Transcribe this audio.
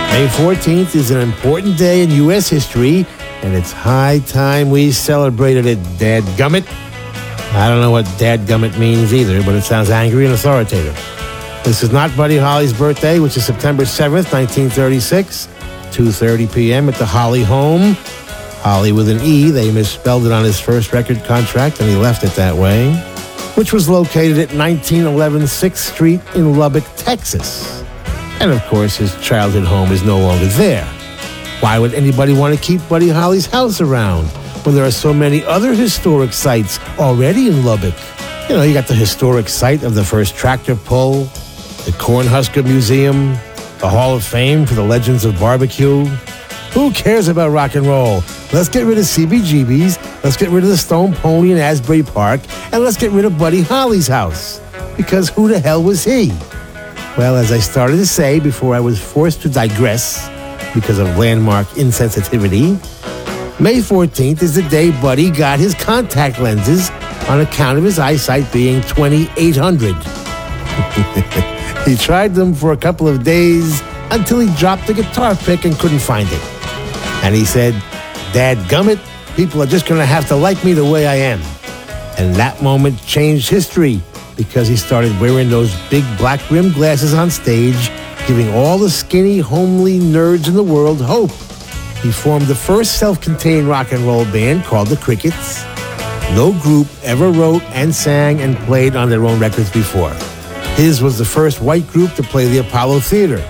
May 14th is an important day in U.S. history, and it's high time we celebrated it, dadgummit. I don't know what dadgummit means either, but it sounds angry and authoritative. This is not Buddy Holly's birthday, which is September 7th, 1936, 2:30 p.m. at the Holly home. Holly with an E. They misspelled it on his first record contract, and he left it that way, which was located at 1911 6th Street in Lubbock, Texas. And of course, his childhood home is no longer there. Why would anybody want to keep Buddy Holly's house around when there are so many other historic sites already in Lubbock? You know, you got the historic site of the first tractor pull, the Cornhusker Museum, the Hall of Fame for the Legends of Barbecue. Who cares about rock and roll? Let's get rid of CBGB's, let's get rid of the Stone Pony in Asbury Park, and let's get rid of Buddy Holly's house. Because who the hell was he? Well, as I started to say before I was forced to digress because of landmark insensitivity, May 14th is the day Buddy got his contact lenses on account of his eyesight being 2800. He tried them for a couple of days until he dropped the guitar pick and couldn't find it. And he said, "Dadgummit, people are just going to have to like me the way I am." And that moment changed history, because he started wearing those big black rimmed glasses on stage, giving all the skinny, homely nerds in the world hope. He formed the first self-contained rock and roll band called the Crickets. No group ever wrote and sang and played on their own records before. His was the first white group to play the Apollo Theater.